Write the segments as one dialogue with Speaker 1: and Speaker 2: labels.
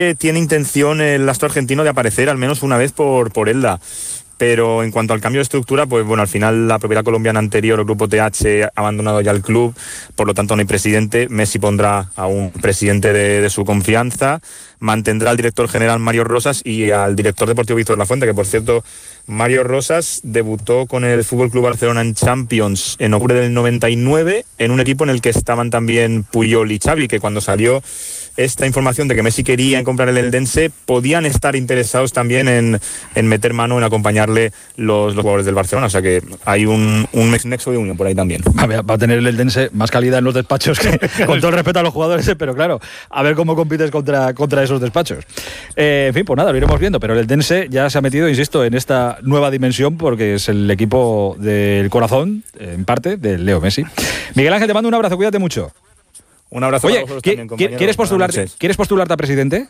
Speaker 1: tiene intención el astro argentino de aparecer al menos una vez por Elda. Pero en cuanto al cambio de estructura, pues bueno, al final la propiedad colombiana anterior, el grupo TH, ha abandonado ya el club, por lo tanto no hay presidente. Messi pondrá a un presidente de su confianza, mantendrá al director general Mario Rosas y al director deportivo Víctor Lafuente, que por cierto, Mario Rosas debutó con el FC Barcelona en Champions en octubre del 99, en un equipo en el que estaban también Puyol y Xavi, que cuando salió esta información de que Messi quería comprar el Eldense, podían estar interesados también en meter mano, en acompañarle los jugadores del Barcelona. O sea que hay un nexo de unión por ahí también.
Speaker 2: Va a tener el Eldense más calidad en los despachos que, con todo el respeto a los jugadores, pero claro, a ver cómo compites contra esos despachos. En fin, pues nada, lo iremos viendo, pero el Eldense ya se ha metido, insisto, en esta nueva dimensión porque es el equipo del corazón, en parte, de Leo Messi. Miguel Ángel, te mando un abrazo, cuídate mucho.
Speaker 1: Un abrazo.
Speaker 2: Oye,
Speaker 1: a vosotros también, compañeros.
Speaker 2: ¿Quieres postularte a presidente?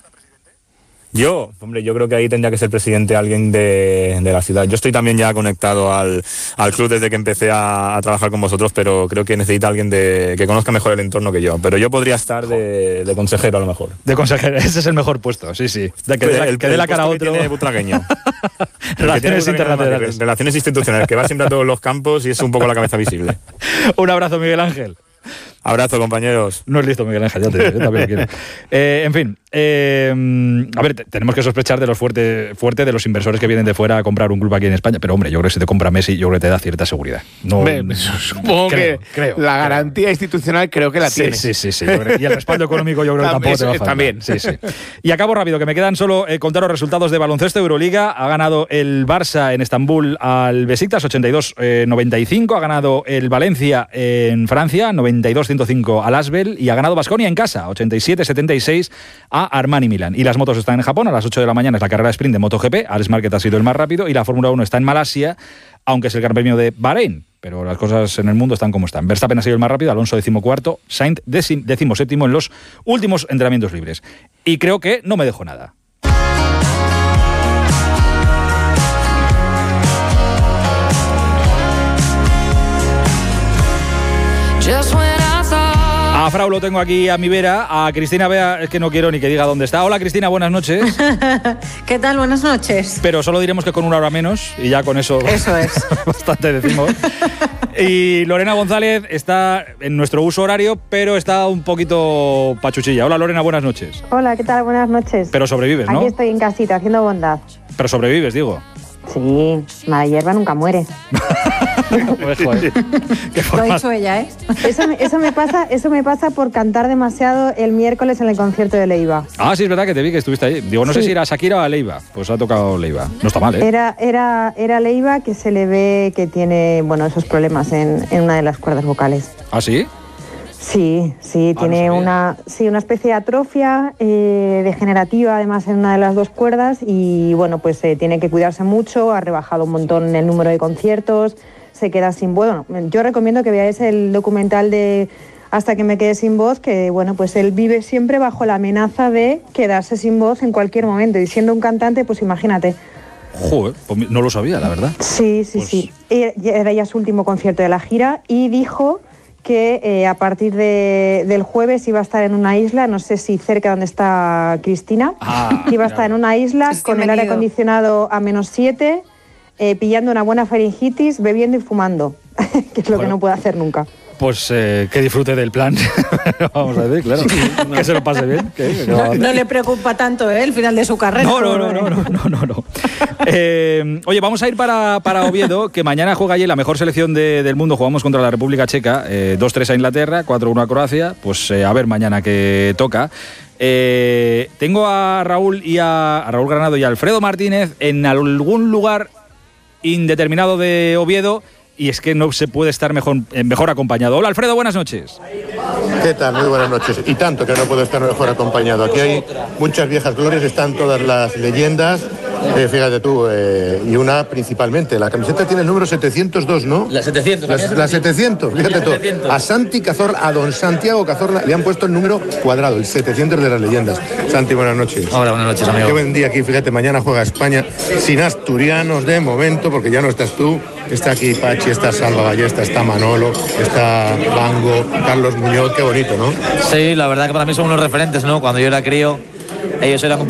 Speaker 1: Yo creo que ahí tendría que ser presidente alguien de la ciudad. Yo estoy también ya conectado al club desde que empecé a trabajar con vosotros, pero creo que necesita alguien que conozca mejor el entorno que yo. Pero yo podría estar de consejero a lo mejor.
Speaker 2: De consejero, ese es el mejor puesto, sí. Que dé la cara a otro.
Speaker 1: Tiene butragueño.
Speaker 2: Relaciones internacionales.
Speaker 1: Relaciones institucionales, que va siempre a todos los campos y es un poco la cabeza visible.
Speaker 2: Un abrazo, Miguel Ángel.
Speaker 1: Abrazo, compañeros.
Speaker 2: No es listo, Miguel Ángel, ya te digo, yo también lo quiero. En fin, a ver, tenemos que sospechar de los fuerte de los inversores que vienen de fuera a comprar un club aquí en España, pero hombre, yo creo que si te compra Messi, yo creo que te da cierta seguridad.
Speaker 3: Supongo que la garantía institucional creo que la tiene.
Speaker 2: Sí. Y el respaldo económico yo creo que tampoco te va a faltar.
Speaker 3: También.
Speaker 2: Sí. Y acabo rápido, que me quedan solo contar los resultados de baloncesto Euroliga. Ha ganado el Barça en Estambul al Besiktas 82-95, ha ganado el Valencia en Francia 92-105 al Asvel y ha ganado Baskonia en casa 87-76 a Armani Milán. Y las motos están en Japón, a las 8 de la mañana es la carrera sprint de MotoGP, Alex Márquez ha sido el más rápido y la Fórmula 1 está en Malasia, aunque es el Gran Premio de Bahrein, pero las cosas en el mundo están como están. Verstappen ha sido el más rápido, Alonso 14º, Sainz 17º en los últimos entrenamientos libres. Y creo que no me dejo nada. A Frau lo tengo aquí a mi vera, a Cristina Bea es que no quiero ni que diga dónde está. Hola Cristina, buenas noches.
Speaker 4: ¿Qué tal? Buenas noches.
Speaker 2: Pero solo diremos que con una hora menos y ya con eso es. Bastante decimos. Y Lorena González está en nuestro uso horario, pero está un poquito pachuchilla. Hola Lorena, buenas noches.
Speaker 5: Hola, ¿qué tal? Buenas noches.
Speaker 2: Pero sobrevives, ¿no?
Speaker 5: Aquí estoy en casita, haciendo bondad.
Speaker 2: Pero sobrevives, digo.
Speaker 5: Sí, mala hierba nunca muere.
Speaker 2: Pues, joder,
Speaker 4: lo ha dicho ella, ¿eh?
Speaker 5: Eso me pasa por cantar demasiado el miércoles en el concierto de Leiva.
Speaker 2: Ah, sí, es verdad que te vi que estuviste ahí. Digo, no sé si era Shakira o a Leiva. Pues ha tocado Leiva. No está mal, ¿eh?
Speaker 5: Era Leiva, que se le ve que tiene, esos problemas en una de las cuerdas vocales.
Speaker 2: ¿Ah, sí?
Speaker 5: Sí, tiene una especie de atrofia degenerativa, además, en una de las dos cuerdas y, tiene que cuidarse mucho, ha rebajado un montón el número de conciertos, se queda sin voz. Yo recomiendo que veáis el documental de Hasta que me quede sin voz, que, él vive siempre bajo la amenaza de quedarse sin voz en cualquier momento y siendo un cantante, pues imagínate.
Speaker 2: Joder, pues no lo sabía, la verdad.
Speaker 5: Sí. Era ya su último concierto de la gira y dijo que a partir del jueves iba a estar en una isla, no sé si cerca donde está Cristina, iba a estar en una isla con el aire acondicionado a -7, pillando una buena faringitis, bebiendo y fumando, que es lo que no puede hacer nunca.
Speaker 2: Pues que disfrute del plan, vamos a decir, claro, que se lo pase bien.
Speaker 4: No le preocupa tanto el final de su carrera.
Speaker 2: No. Oye, vamos a ir para Oviedo, que mañana juega allí la mejor selección del mundo. Jugamos contra la República Checa, 2-3 a Inglaterra, 4-1 a Croacia. Pues a ver mañana qué toca. Tengo a Raúl Granado y a Alfredo Martínez en algún lugar indeterminado de Oviedo. Y es que no se puede estar mejor acompañado. Hola Alfredo, buenas noches.
Speaker 6: ¿Qué tal? Muy buenas noches. Y tanto que no puedo estar mejor acompañado. Aquí hay muchas viejas glorias, están todas las leyendas. Fíjate tú, y una principalmente. La camiseta tiene el número 702, ¿no?
Speaker 7: La 700.
Speaker 6: La 700, fíjate tú. A Santi Cazorla, a don Santiago Cazorla, le han puesto el número cuadrado, el 700 de las leyendas. Santi, buenas noches.
Speaker 7: Hola, buenas noches, amigo.
Speaker 6: Qué buen día aquí, fíjate, mañana juega España sin asturianos de momento, porque ya no estás tú. Está aquí Pachi, está Salva Ballesta, está Manolo, está Bango, Carlos Muñoz, qué bonito, ¿no?
Speaker 7: Sí, la verdad que para mí son unos referentes, ¿no? Cuando yo era crío, ellos eran un